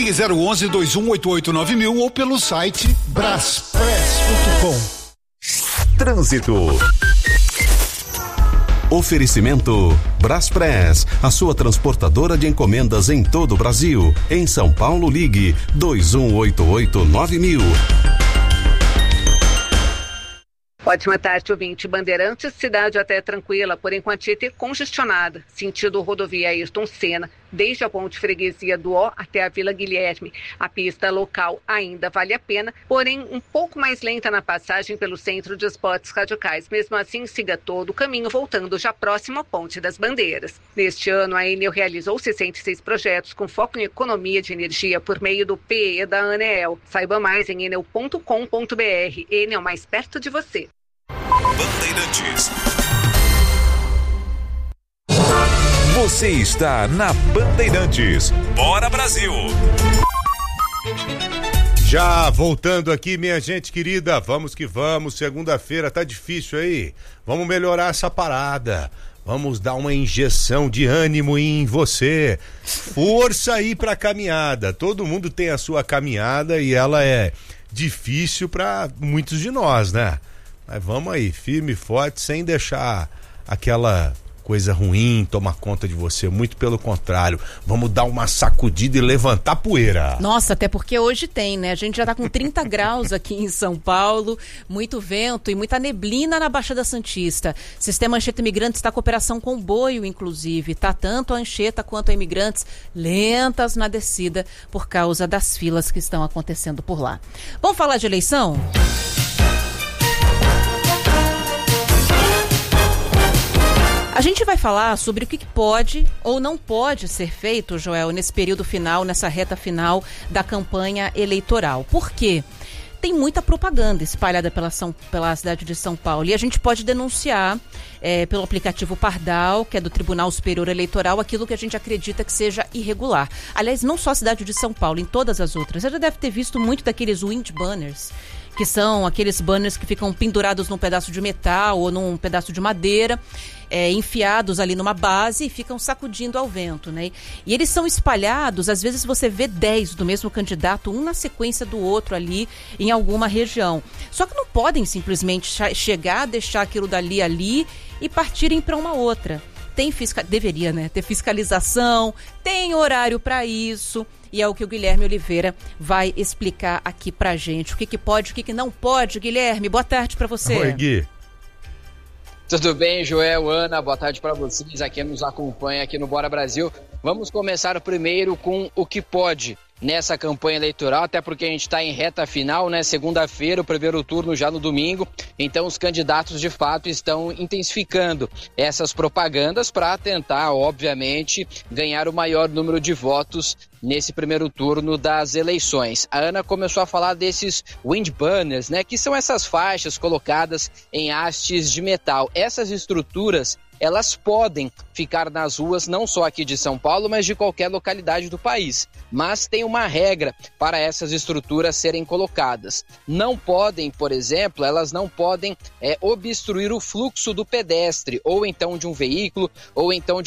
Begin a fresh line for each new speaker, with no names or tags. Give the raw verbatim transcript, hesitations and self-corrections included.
Ligue zero onze, dois um oito oito, nove mil ou pelo site braspress ponto com.
Trânsito. Oferecimento Braspress, a sua transportadora de encomendas em todo o Brasil. Em São Paulo, ligue dois um oito oito, nove mil.
Ótima tarde, ouvinte. Bandeirantes, cidade até tranquila, porém com a Tietê congestionada. Sentido rodovia Ayrton Senna, desde a ponte Freguesia do Ó até a Vila Guilherme. A pista local ainda vale a pena, porém um pouco mais lenta na passagem pelo Centro de Esportes Radicais. Mesmo assim, siga todo o caminho voltando já próximo à Ponte das Bandeiras. Neste ano, a Enel realizou sessenta e seis projetos com foco em economia de energia por meio do P E da Aneel. Saiba mais em enel ponto com ponto br. Enel, mais perto de você.
Bandeirantes. Você está na Bandeirantes. Bora, Brasil!
Já voltando aqui, minha gente querida, vamos que vamos, segunda-feira tá difícil aí, vamos melhorar essa parada, vamos dar uma injeção de ânimo em você, força aí pra caminhada, todo mundo tem a sua caminhada e ela é difícil pra muitos de nós, né? Mas vamos aí, firme e forte, sem deixar aquela coisa ruim tomar conta de você, muito pelo contrário, vamos dar uma sacudida e levantar poeira.
Nossa, até porque hoje tem, né? A gente já tá com trinta graus aqui em São Paulo, muito vento e muita neblina na Baixada Santista. Sistema Anchieta Imigrantes está com operação comboio, inclusive, tá tanto a Anchieta quanto a Imigrantes lentas na descida por causa das filas que estão acontecendo por lá. Vamos falar de eleição? A gente vai falar sobre o que pode ou não pode ser feito, Joel, nesse período final, nessa reta final da campanha eleitoral. Por quê? Tem muita propaganda espalhada pela, São, pela cidade de São Paulo e a gente pode denunciar é, pelo aplicativo Pardal, que é do Tribunal Superior Eleitoral, aquilo que a gente acredita que seja irregular. Aliás, não só a cidade de São Paulo, em todas as outras. Você já deve ter visto muito daqueles wind banners, que são aqueles banners que ficam pendurados num pedaço de metal ou num pedaço de madeira, é, enfiados ali numa base e ficam sacudindo ao vento, né? E eles são espalhados, às vezes você vê dez do mesmo candidato, um na sequência do outro ali em alguma região. Só que não podem simplesmente chegar, deixar aquilo dali ali e partirem para uma outra. Tem fisca... Deveria, né? Ter fiscalização, tem horário para isso. E é o que o Guilherme Oliveira vai explicar aqui pra gente. O que que pode, o que que não pode. Guilherme, boa tarde pra você.
Oi, Gui.
Tudo bem, Joel, Ana, boa tarde para vocês, aqui nos acompanha aqui no Bora Brasil. Vamos começar primeiro com o que pode nessa campanha eleitoral, até porque a gente está em reta final, né? Segunda-feira, o primeiro turno já no domingo, então os candidatos de fato estão intensificando essas propagandas para tentar, obviamente, ganhar o maior número de votos nesse primeiro turno das eleições. A Ana começou a falar desses wind banners, né? Que são essas faixas colocadas em hastes de metal. Essas estruturas, elas podem ficar nas ruas, não só aqui de São Paulo, mas de qualquer localidade do país. Mas tem uma regra para essas estruturas serem colocadas. Não podem, por exemplo, elas não podem é, obstruir o fluxo do pedestre, ou então de um veículo, ou então de